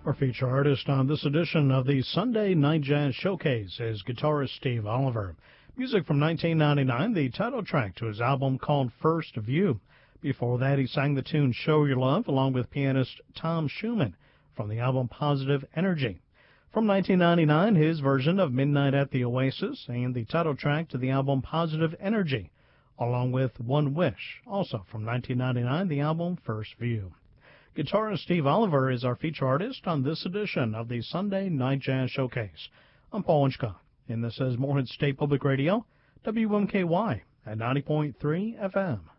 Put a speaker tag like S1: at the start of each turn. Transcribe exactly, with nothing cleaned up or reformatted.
S1: Our feature artist on this edition of the Sunday Night Jazz Showcase is guitarist Steve Oliver. Music from nineteen ninety-nine, the title track to his album called First View. Before that, he sang the tune Show Your Love along with pianist Tom Schumann from the album Positive Energy. From nineteen ninety-nine, his version of Midnight at the Oasis and the title track to the album Positive Energy, along with One Wish, also from nineteen ninety-nine, the album First View. Guitarist Steve Oliver is our feature artist on this edition of the Sunday Night Jazz Showcase. I'm Paul Winchcott, and this is Morehead State Public Radio, W M K Y at ninety point three F M.